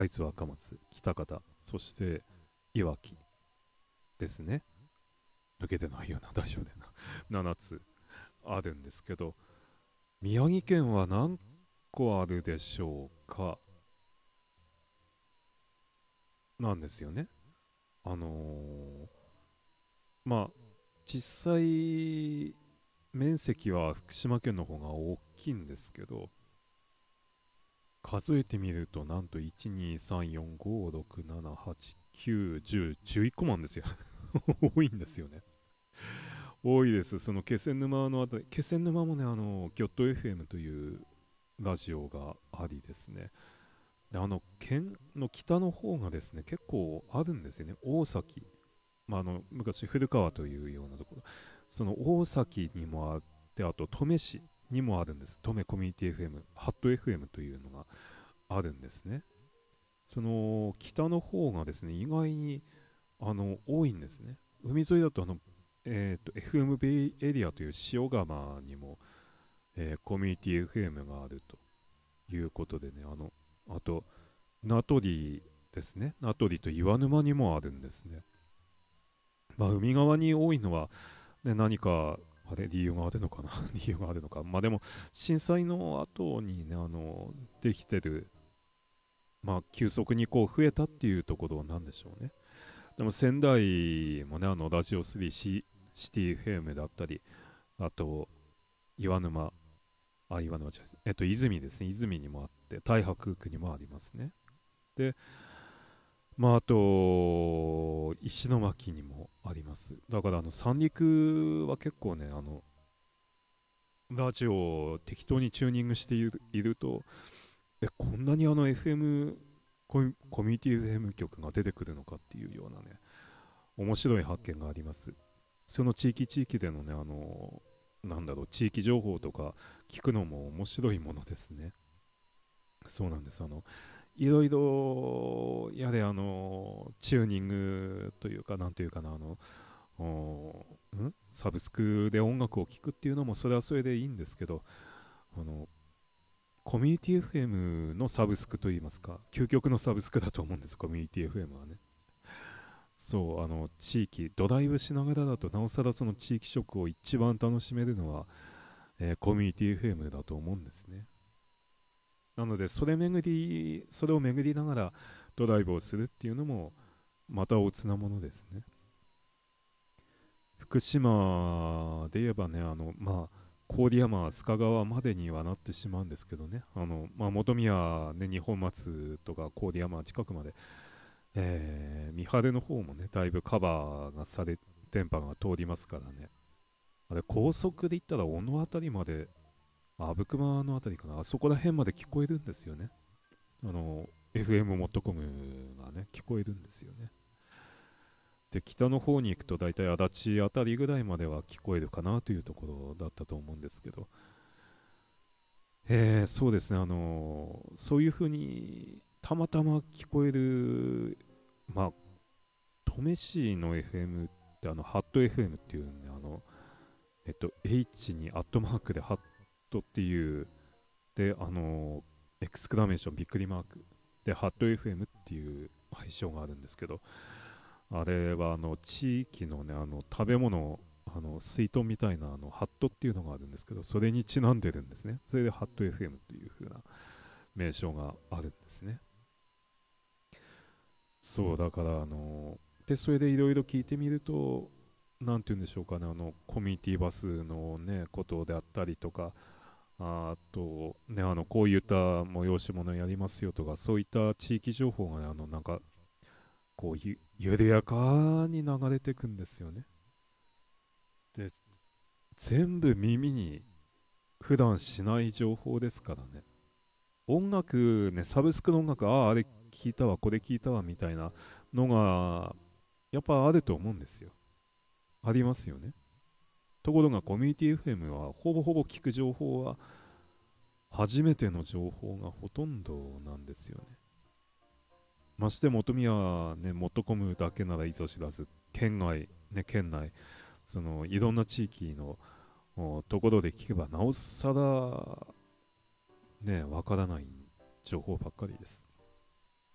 会津若松、喜多方、そしていわきですね。抜けてないよな、大丈夫だよな。7つあるんですけど、宮城県は何個あるでしょうかなんですよね。あのーまあ、実際、面積は福島県の方が大きいんですけど、数えてみると、なんと1、2、3、4、5、6、7、8、9、10、11個もあるんですよ。多いんですよね。多いです。その気仙沼のあたり、気仙沼もね、ギョット FM というラジオがありですね。で、県の北の方がですね、結構あるんですよね。大崎、昔古川というようなところ、その大崎にもあって、あと登米市にもあるんです。登米コミュニティ FM、ハット FM というのがあるんですね。その北の方がですね、意外に多いんですね。海沿いだとFM ベイエリアという塩釜にも、コミュニティ FM があるということでね、あと名取ですね、名取と岩沼にもあるんですね。海側に多いのは、ね、何か理由があるのかな理由があるのか。でも震災の後にね、できてる、急速にこう増えたっていうところなんでしょうね。でも仙台もね、ラジオ3シティ FM だったり、あと岩沼、岩沼じゃない、泉ですね、泉にもあって、太白区にもありますね。で、あと石巻にもあります。だから三陸は結構ね、ラジオを適当にチューニングしていると、こんなにFM コミュニティ FM 局が出てくるのかっていうようなね、面白い発見があります。その地域でのね、なんだろう、地域情報とか聞くのも面白いものですね。そうなんです。いろいろやれ、チューニングというか、なんというかな、サブスクで音楽を聴くっていうのもそれはそれでいいんですけど、あのコミュニティ FM のサブスクといいますか、究極のサブスクだと思うんです、コミュニティ FM はね。そう、地域、ドライブしながらだと、なおさらその地域色を一番楽しめるのは、コミュニティ FM だと思うんですね。なので、それを巡りながらドライブをするっていうのも、またおつなものですね。福島で言えばね、郡山、須賀川までにはなってしまうんですけどね、本宮、ね、二本松とか郡山近くまで、三春の方もね、だいぶカバーがされ、電波が通りますからね。あれ、高速で行ったら小野辺りまで、阿武隈の辺りかな、あそこら辺まで聞こえるんですよね。FM.com がね、聞こえるんですよね。で、北の方に行くと大体足立あたりぐらいまでは聞こえるかなというところだったと思うんですけど、そうですね、そういう風にたまたま聞こえる、登米市の FM ってハット FM っていうね、H にアットマークでハットっていう、で、エクスクラメーションびっくりマークで、ハット FM っていう配称があるんですけど、あれは地域のね、食べ物、水筒みたいなハットっていうのがあるんですけど、それにちなんでるんですね。それでハット FM という風な名称があるんですね。そう、だからで、それでいろいろ聞いてみると、なんて言うんでしょうかね、コミュニティバスのね、ことであったりとか、あと、ね、こういった催し物やりますよとか、そういった地域情報がね、なんか、こう緩やかに流れてくんですよね。で、全部耳に普段しない情報ですからね。音楽ね、サブスクの音楽、あれ聞いたわ、これ聞いたわみたいなのが、やっぱあると思うんですよ。ありますよね。ところがコミュニティ FM はほぼほぼ聞く情報は初めての情報がほとんどなんですよね。まして元宮ね、もっと込むだけならいざ知らず、県外、ね、県内、いろんな地域のところで聞けばなおさらね、わからない情報ばっかりです。